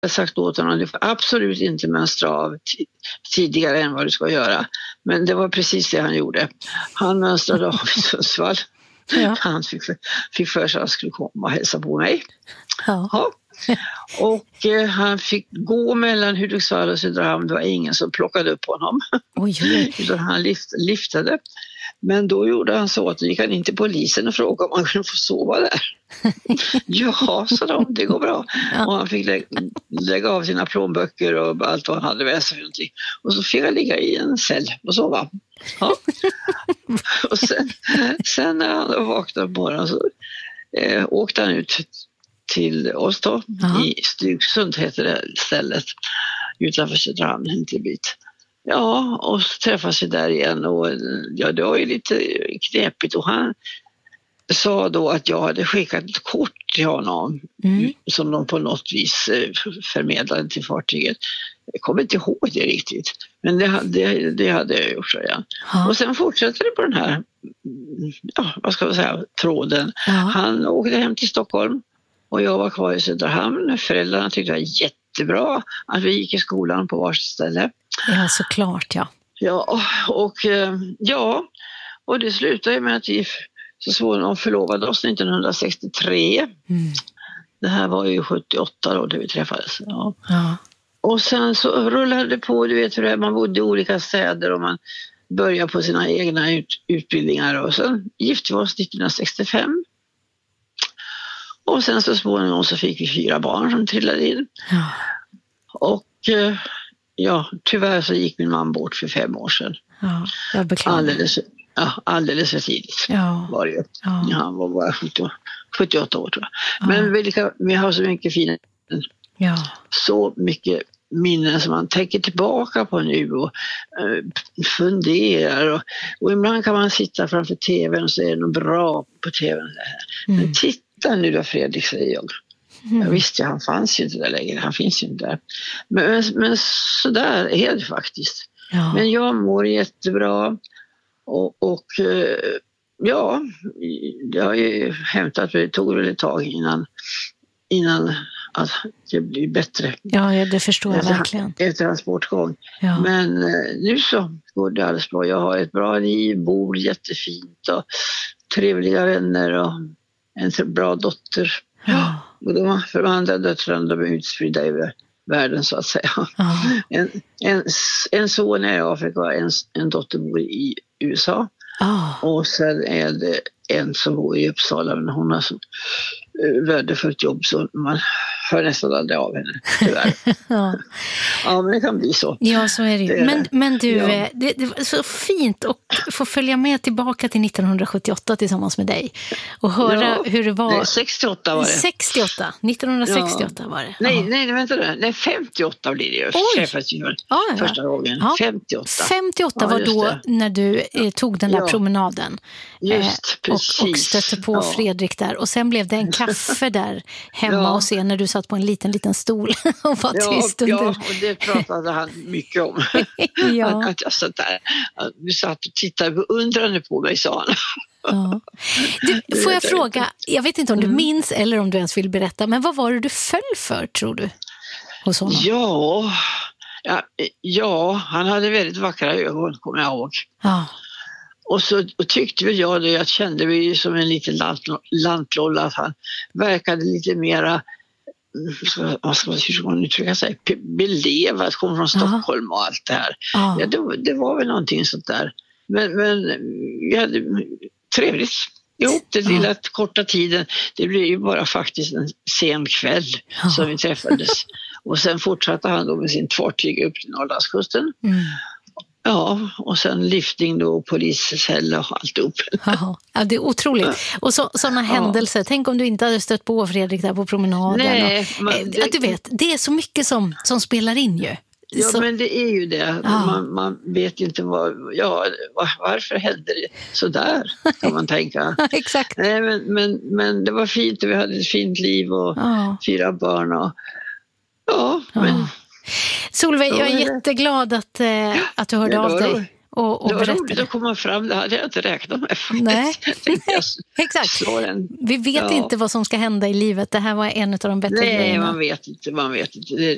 sagt åt honom, du får absolut inte mönstra av tidigare än vad du ska göra. Men det var precis det han gjorde. Han mönstrade av i Sundsvall. Ja. Han fick för sig att han skulle komma och hälsa på mig. Ja. Och han fick gå mellan Hudiksvall och Söderhamn. Det var ingen som plockade upp honom. Utan han liftade. Men då gjorde han så att då gick han in till polisen och frågade om han kunde få sova där. Ja, sa de, det går bra. Ja. Och han fick lägga av sina plånböcker och allt vad han hade med sig för någonting. Och så fick han ligga i en cell och sova. Ja. Och sen när han vaknade på morgonen så åkte han ut till oss då. I Stugsund heter det stället. Utanför Söderhamn, en liten bit. Ja, och så träffas vi där igen och ja, det var ju lite knepigt och han sa då att jag hade skickat ett kort till honom som de på något vis förmedlade till fartyget. Jag kommer inte ihåg det riktigt, men det hade jag gjort, så ja. Och sen fortsatte det på den här, vad ska man säga, tråden. Han åkte hem till Stockholm och jag var kvar i Söderhamn. Föräldrarna tyckte det var jättebra att vi gick i skolan på varsitt ställe. Ja, såklart, ja. Och det slutade med att vi så småningom förlovade oss 1963. Det här var ju 78 då, där vi träffades. Ja. Och sen så rullade det på, du vet hur det är, man bodde i olika städer och man började på sina egna utbildningar. Och sen gifte vi oss 1965. Och sen så småningom så fick vi 4 barn som trillade in. Och tyvärr så gick min man bort för 5 år sedan. Ja, jag beklagar. Alldeles för tidigt var det ju. Ja, han var bara 78 år, tror jag. Men vi har så mycket fina, så mycket minnen som man tänker tillbaka på nu och funderar. Och ibland kan man sitta framför tvn och så är det något bra på tvn. Men titta nu då, Fredrik, säger jag. Jag visste, han fanns ju inte där längre. Han finns ju inte där. Men så där är det faktiskt. Ja. Men jag mår jättebra. Och jag har ju hämtat, det tog väl ett tag innan att det blir bättre. Ja, det förstår jag verkligen. Efter transportgång. Ja. Men nu så går det alldeles bra. Jag har ett bra liv, bor jättefint och trevliga vänner och en bra dotter. Ja. Och de andra döttrarna, de är utspridda över världen, så att säga. En son är i Afrika, en dotter bor i USA. Och sen är det en som bor i Uppsala, men hon har så värdefullt jobb så man hör nästan aldrig av henne, tyvärr. Ja, men det kan bli så. Ja, så är det ju. Men du, det var så fint att få följa med tillbaka till 1978 tillsammans med dig och höra hur det var. Nej, 68 var det. 1968 var det. Nej, vänta nu. Nej, 58 blir det ju. Träffades ju första gången. 58 var då när du tog den där promenaden. Just, precis. Och stötte på Fredrik där. Och sen blev det en kaffe där hemma hos er när du satt på en liten stol och var tyst under. Ja, och det pratade han mycket om. Att jag satt där. Du satt och tittade beundrande på mig, sa han. Får jag fråga, jag vet inte om du minns eller om du ens vill berätta, men vad var det du föll för, tror du, hos honom? Ja, han hade väldigt vackra ögon, kommer jag ihåg. Och så tyckte väl jag det, jag kände mig som en liten lantlolla, att han verkade lite mera, hur ska man uttrycka sig, belevat, kom från Stockholm och allt det här. Ja, det var väl någonting sånt där. Men vi hade trevligt ihop det lilla korta tiden. Det blev ju bara faktiskt en sen kväll som vi träffades. Och sen fortsatte han då med sin fartyg upp till Norrlandskusten. Ja, och sen lyftning då, poliscell och alltihop. Ja, det är otroligt. Och sådana händelser, tänk om du inte hade stött på Fredrik där på promenaden. Nej, du vet, det är så mycket som spelar in ju. Ja, men det är ju det. Man vet inte varför hände det så där, kan man tänka. Exakt. Nej, men det var fint och vi hade ett fint liv och 4 barn och men... Solveig, jag är jätteglad att du hörde av dig och det var berättade. roligt att komma fram, det hade jag inte räknat med. Nej, exakt. Vi vet inte vad som ska hända i livet. Det här var en av de bättre grejerna. Nej, man vet inte.